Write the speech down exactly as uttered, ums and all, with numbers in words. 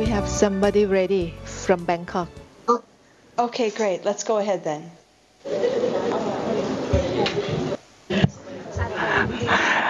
have somebody ready from Bangkok. Oh, Okay, great. Let's go ahead then.